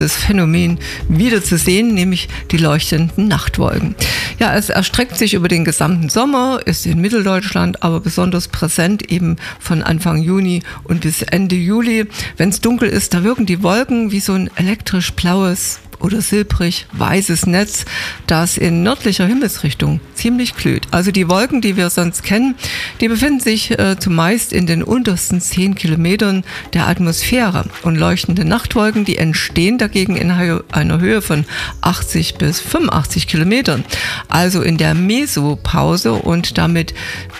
das Phänomen wieder zu sehen, nämlich die leuchtenden Nachtwolken. Ja, es erstreckt sich über den gesamten Sommer, ist in Mitteldeutschland aber besonders präsent, eben von Anfang Juni und bis Ende Juli. Wenn es dunkel ist, da wirken die Wolken wie so ein elektrisch blaues oder silbrig-weißes Netz, das in nördlicher Himmelsrichtung ziemlich glüht. Also die Wolken, die wir sonst kennen, die befinden sich zumeist in den untersten 10 Kilometern der Atmosphäre. Und leuchtende Nachtwolken, die entstehen dagegen in einer Höhe von 80 bis 85 Kilometern. Also in der Mesopause, und damit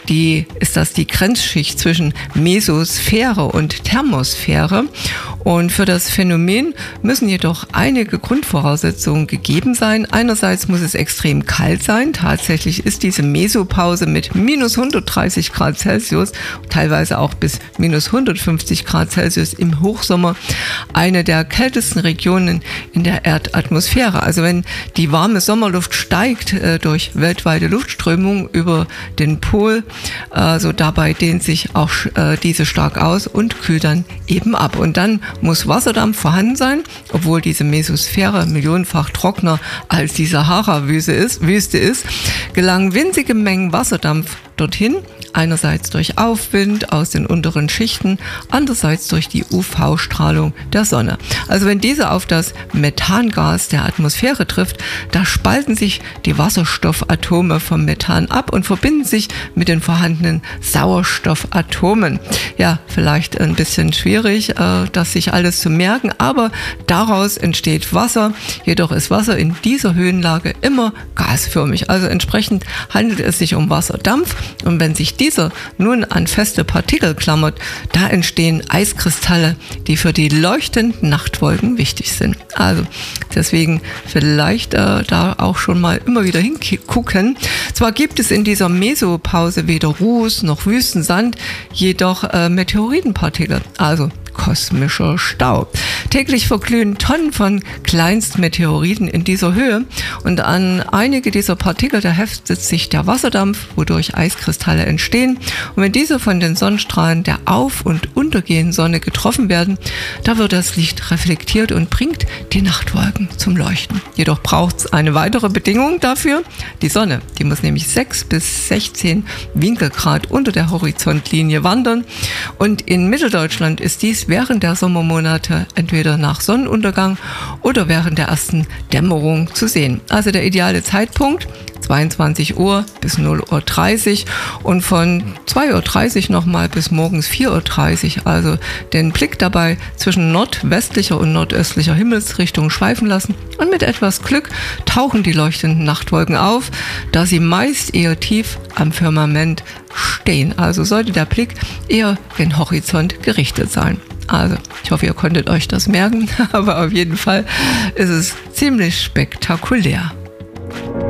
ist das die Grenzschicht zwischen Mesosphäre und Thermosphäre. Und für das Phänomen müssen jedoch einige Grundvoraussetzungen gegeben sein. Einerseits muss es extrem kalt sein. Tatsächlich ist diese Mesopause mit minus 130 Grad Celsius, teilweise auch bis minus 150 Grad Celsius im Hochsommer, eine der kältesten Regionen in der Erdatmosphäre. Also wenn die warme Sommerluft steigt durch weltweite Luftströmung über den Pol, so dabei dehnt sich auch diese stark aus und kühlt dann eben ab. Und dann muss Wasserdampf vorhanden sein, obwohl diese Mesosphäre millionenfach trockener als die Sahara-Wüste ist, gelangen winzige Mengen Wasserdampf dorthin, einerseits durch Aufwind aus den unteren Schichten, andererseits durch die UV-Strahlung der Sonne. Also wenn diese auf das Methangas der Atmosphäre trifft, da spalten sich die Wasserstoffatome vom Methan ab und verbinden sich mit den vorhandenen Sauerstoffatomen. Ja, vielleicht ein bisschen schwierig, das sich alles zu merken, aber daraus entsteht Wasser. Jedoch ist Wasser in dieser Höhenlage immer gasförmig. Also entsprechend handelt es sich um Wasserdampf. Und wenn sich dieser nun an feste Partikel klammert, da entstehen Eiskristalle, die für die leuchtenden Nachtwolken wichtig sind. Also deswegen vielleicht da auch schon mal immer wieder hingucken. Zwar gibt es in dieser Mesopause weder Ruß noch Wüstensand, jedoch Meteoritenpartikel, also kosmischer Staub. Täglich verglühen Tonnen von Kleinstmeteoriten in dieser Höhe, und an einige dieser Partikel, da heftet sich der Wasserdampf, wodurch Eiskristalle entstehen. Und wenn diese von den Sonnenstrahlen der auf- und untergehenden Sonne getroffen werden, da wird das Licht reflektiert und bringt die Nachtwolken zum Leuchten. Jedoch braucht es eine weitere Bedingung dafür. Die Sonne, die muss nämlich 6 bis 16 Winkelgrad unter der Horizontlinie wandern, und in Mitteldeutschland ist dies während der Sommermonate entweder nach Sonnenuntergang oder während der ersten Dämmerung zu sehen. Also der ideale Zeitpunkt 22 Uhr bis 0:30 Uhr und von 2:30 Uhr nochmal bis morgens 4:30 Uhr. Also den Blick dabei zwischen nordwestlicher und nordöstlicher Himmelsrichtung schweifen lassen, und mit etwas Glück tauchen die leuchtenden Nachtwolken auf, da sie meist eher tief am Firmament stehen. Also sollte der Blick eher gen Horizont gerichtet sein. Also ich hoffe, ihr konntet euch das merken, aber auf jeden Fall ist es ziemlich spektakulär.